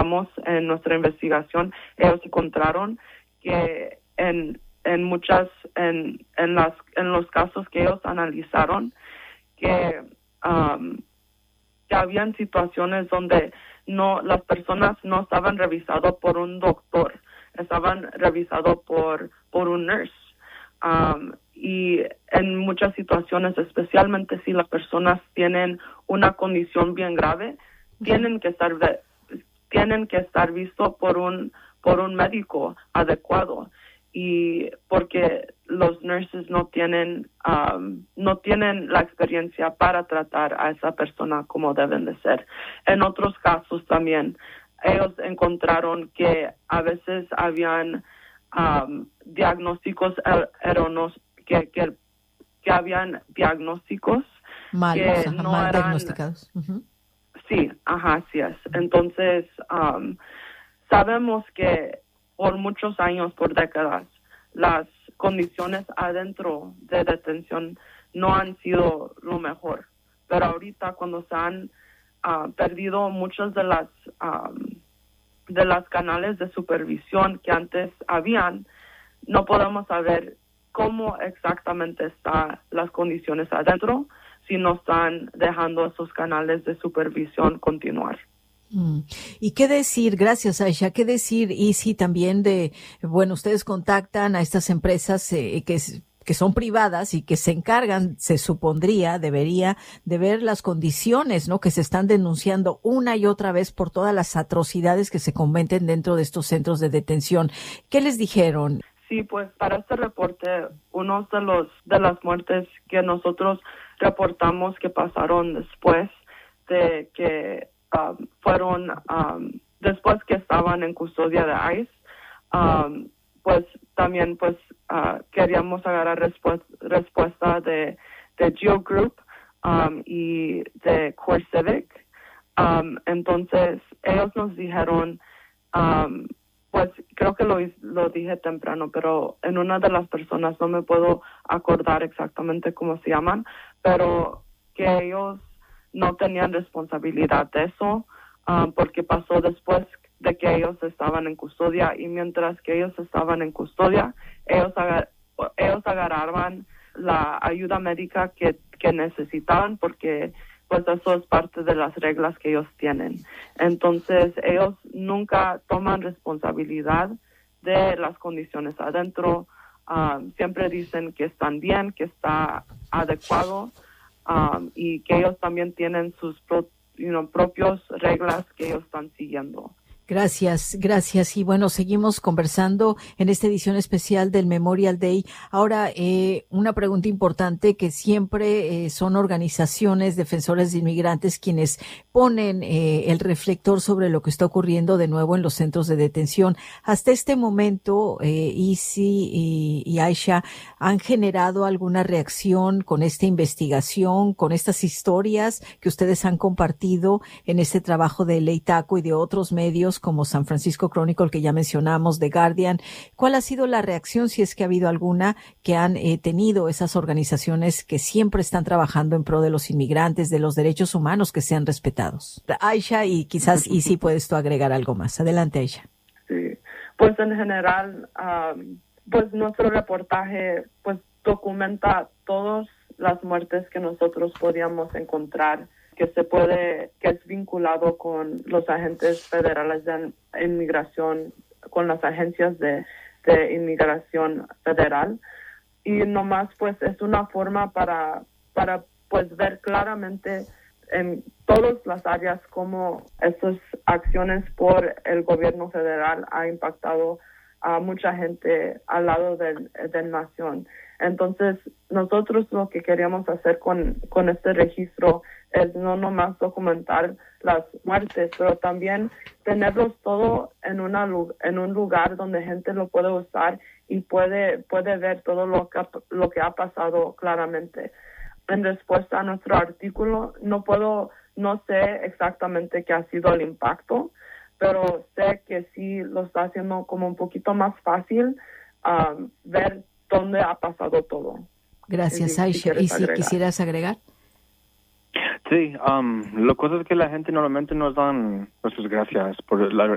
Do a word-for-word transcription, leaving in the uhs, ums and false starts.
encontramos en nuestra investigación, ellos encontraron que en en muchas en en las en los casos que ellos analizaron que um, que habían situaciones donde no las personas no estaban revisadas por un doctor, estaban revisados por por un nurse. Um, y en muchas situaciones, especialmente si las personas tienen una condición bien grave, tienen que estar tienen que estar vistos por un por un médico adecuado, y porque los nurses no tienen um, no tienen la experiencia para tratar a esa persona como deben de ser. En otros casos también ellos encontraron que a veces habían um, diagnósticos er- erróneos que, que que habían diagnósticos mal, que o sea, no mal eran diagnosticados. Uh-huh. Sí, ajá, así es. Entonces, um, sabemos que por muchos años, por décadas, las condiciones adentro de detención no han sido lo mejor. Pero ahorita, cuando se han uh, perdido muchas de las um, de las canales de supervisión que antes habían, no podemos saber cómo exactamente están las condiciones adentro si no están dejando esos canales de supervisión continuar. Mm. ¿Y qué decir, gracias Aisha, qué decir, y sí, también de, bueno, ustedes contactan a estas empresas eh, que es, que son privadas y que se encargan, se supondría, debería, de ver las condiciones, ¿no?, que se están denunciando una y otra vez por todas las atrocidades que se cometen dentro de estos centros de detención? ¿Qué les dijeron? Sí, pues para este reporte, uno de los de las muertes que nosotros reportamos que pasaron después de que um, fueron, um, después que estaban en custodia de ICE, um, pues también pues uh, queríamos agarrar respu- respuesta de, de Geo Group um, y de Core Civic. Um, entonces, ellos nos dijeron, um, pues creo que lo, lo dije temprano, pero en una de las personas, no me puedo acordar exactamente cómo se llaman, pero que ellos no tenían responsabilidad de eso, um, porque pasó después de que ellos estaban en custodia, y mientras que ellos estaban en custodia, ellos, agar- ellos agarraban la ayuda médica que, que necesitaban, porque pues eso es parte de las reglas que ellos tienen. Entonces, ellos nunca toman responsabilidad de las condiciones adentro. Um, siempre dicen que están bien, que está adecuado, um, y que ellos también tienen sus pro, you know, propias reglas que ellos están siguiendo. Gracias, gracias. Y bueno, seguimos conversando en esta edición especial del Memorial Day. Ahora, eh, una pregunta importante, que siempre eh, son organizaciones defensoras de inmigrantes quienes ponen eh, el reflector sobre lo que está ocurriendo de nuevo en los centros de detención. Hasta este momento, eh, Isi y, y Aisha, ¿han generado alguna reacción con esta investigación, con estas historias que ustedes han compartido en este trabajo de Ley Taco y de otros medios como San Francisco Chronicle, que ya mencionamos, The Guardian? ¿Cuál ha sido la reacción, si es que ha habido alguna, que han eh, tenido esas organizaciones que siempre están trabajando en pro de los inmigrantes, de los derechos humanos que sean respetados? Aisha, y quizás y si puedes tú agregar algo más. Adelante, Aisha. Sí, pues en general, um, pues nuestro reportaje pues documenta todas las muertes que nosotros podíamos encontrar, que se puede, que es vinculado con los agentes federales de inmigración, con las agencias de, de inmigración federal. Y nomás pues es una forma para, para pues ver claramente en todas las áreas cómo estas acciones por el gobierno federal ha impactado a mucha gente al lado del, del nación. Entonces, nosotros lo que queríamos hacer con, con este registro es no nomás documentar las muertes, pero también tenerlos todo en una en un lugar donde gente lo puede usar y puede puede ver todo lo que ha, lo que ha pasado claramente. En respuesta a nuestro artículo, no puedo no sé exactamente qué ha sido el impacto, pero sé que sí lo está haciendo como un poquito más fácil um, ver dónde ha pasado todo. Gracias, si, Aisha. Si ¿Y si agregar. quisieras agregar? Sí, um, lo cosa es que la gente normalmente nos dan, pues gracias por la